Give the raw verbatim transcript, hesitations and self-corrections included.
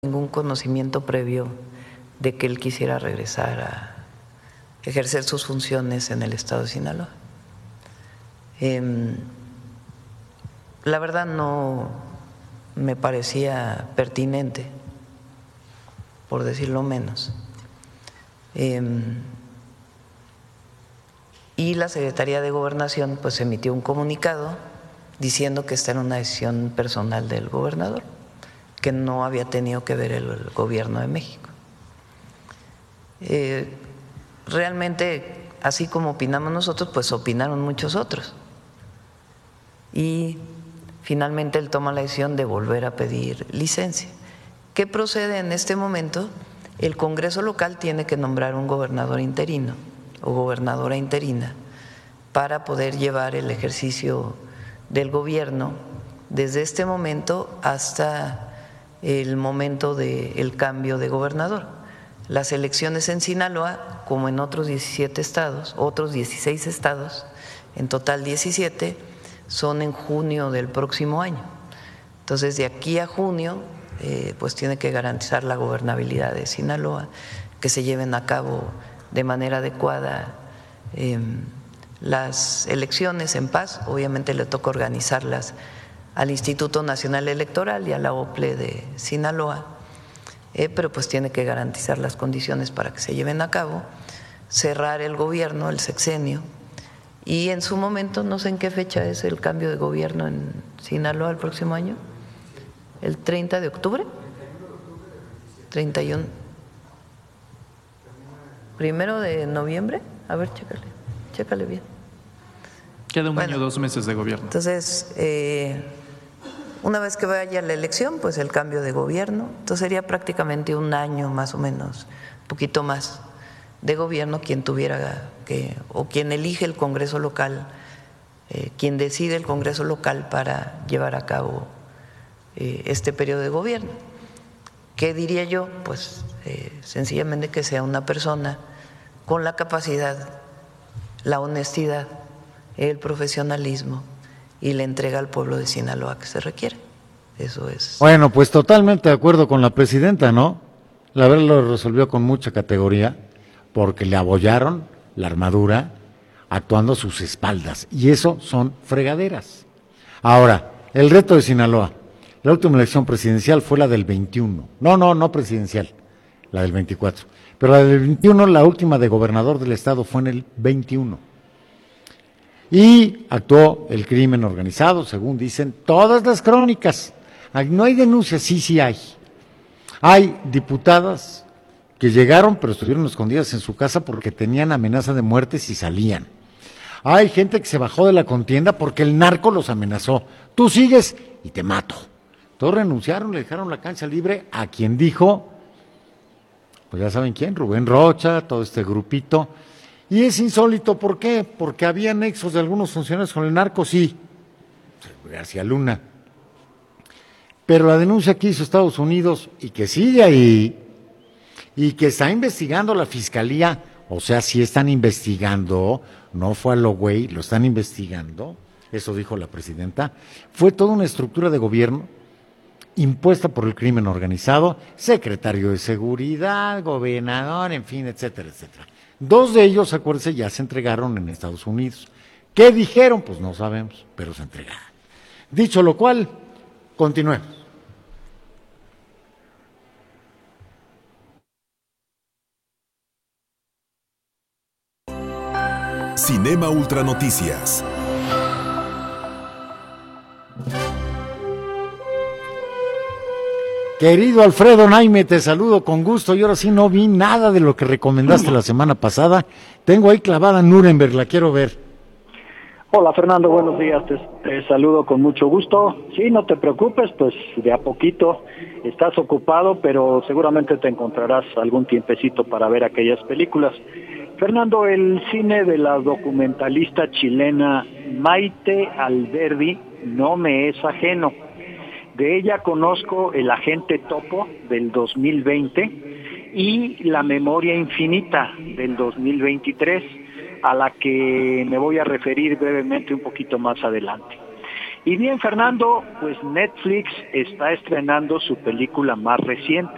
ningún conocimiento previo de que él quisiera regresar a ejercer sus funciones en el estado de Sinaloa. Eh, la verdad no me parecía pertinente, por decirlo menos. Eh, y la Secretaría de Gobernación pues emitió un comunicado diciendo que esta era una decisión personal del gobernador, que no había tenido que ver el, el gobierno de México. Eh, realmente, así como opinamos nosotros, pues opinaron muchos otros. Y finalmente él toma la decisión de volver a pedir licencia. ¿Qué procede en este momento? El Congreso local tiene que nombrar un gobernador interino o gobernadora interina para poder llevar el ejercicio del gobierno desde este momento hasta el momento del cambio de gobernador. Las elecciones en Sinaloa, como en otros diecisiete estados, otros dieciséis estados, en total diecisiete, son en junio del próximo año. Entonces, de aquí a junio, eh, pues tiene que garantizar la gobernabilidad de Sinaloa, que se lleven a cabo de manera adecuada eh, las elecciones en paz. Obviamente le toca organizarlas al Instituto Nacional Electoral y a la O P L E de Sinaloa, eh, pero pues tiene que garantizar las condiciones para que se lleven a cabo, cerrar el gobierno, el sexenio, y en su momento, no sé en qué fecha es el cambio de gobierno en Sinaloa el próximo año, el treinta de octubre, treinta y uno, primero de noviembre, a ver, chécale, chécale bien. Queda un bueno, año, dos meses de gobierno. Entonces, eh, una vez que vaya la elección, pues el cambio de gobierno, entonces sería prácticamente un año más o menos, un poquito más de gobierno quien tuviera que, o quien elige el Congreso local, eh, quien decide el Congreso local para llevar a cabo eh, este periodo de gobierno. ¿Qué diría yo? Pues eh, sencillamente que sea una persona con la capacidad, la honestidad, el profesionalismo y la entrega al pueblo de Sinaloa que se requiere. Eso es. Bueno, pues totalmente de acuerdo con la presidenta, ¿no? La verdad lo resolvió con mucha categoría, porque le abollaron la armadura actuando a sus espaldas, y eso son fregaderas. Ahora, el reto de Sinaloa, la última elección presidencial fue la del veintiuno, no, no, no presidencial, la del veinticuatro, pero la del veintiuno, la última de gobernador del estado fue en el veintiuno, y actuó el crimen organizado, según dicen todas las crónicas. No hay denuncias, sí, sí hay. Hay diputadas que llegaron pero estuvieron escondidas en su casa porque tenían amenaza de muerte si salían. Hay gente que se bajó de la contienda porque el narco los amenazó. Tú sigues y te mato. Todos renunciaron, le dejaron la cancha libre a quien dijo, pues ya saben quién, Rubén Rocha, todo este grupito. Y es insólito, ¿por qué? Porque había nexos de algunos funcionarios con el narco, sí, García Luna. Pero la denuncia que hizo Estados Unidos y que sigue ahí, y que está investigando la fiscalía, o sea, sí están investigando, no fue a lo güey, lo están investigando, eso dijo la presidenta, fue toda una estructura de gobierno impuesta por el crimen organizado, secretario de seguridad, gobernador, en fin, etcétera, etcétera. Dos de ellos, acuérdense, ya se entregaron en Estados Unidos. ¿Qué dijeron? Pues no sabemos, pero se entregaron. Dicho lo cual, continuemos. Cinema Ultra Noticias. Querido Alfredo Naime, te saludo con gusto. Y ahora sí no vi nada de lo que recomendaste la semana pasada. Tengo ahí clavada Nuremberg, la quiero ver. Hola Fernando, buenos días, te, te saludo con mucho gusto. Sí, no te preocupes, pues de a poquito estás ocupado, pero seguramente te encontrarás algún tiempecito para ver aquellas películas. Fernando, el cine de la documentalista chilena Maite Alberdi no me es ajeno. De ella conozco El Agente Topo del dos mil veinte y La Memoria Infinita del dos mil veintitrés, a la que me voy a referir brevemente un poquito más adelante. Y bien, Fernando, pues Netflix está estrenando su película más reciente,